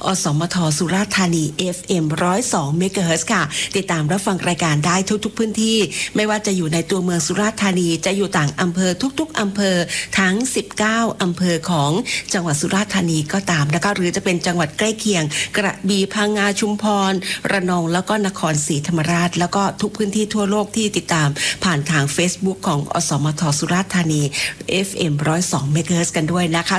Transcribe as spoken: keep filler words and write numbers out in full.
อสมทสุราษฎร์ธานี เอฟ เอ็ม หนึ่งศูนย์สอง เมกะเฮิรตซ์ค่ะติดตามรับฟังรายการได้ทุกๆพื้นที่ไม่ว่าจะอยู่ในตัวเมืองสุราษฎร์ธานีจะอยู่ต่างอำเภอทุกๆอำเภอทั้งสิบเก้าอำเภอของจังหวัดสุราษฎร์ธานีก็ตามนะคะหรือจะเป็นจังหวัดใกล้เคียงกระบี่พังงาชุมพรระนองแล้วก็นครศรีธรรมราชแล้วก็ทุกพื้นที่ทั่วโลกที่ติดตามผ่านทาง Facebook ของอสมทสุราษฎร์ธานี เอฟ เอ็ม หนึ่งศูนย์สอง เมกะเฮิรตซ์กันด้วยนะคะ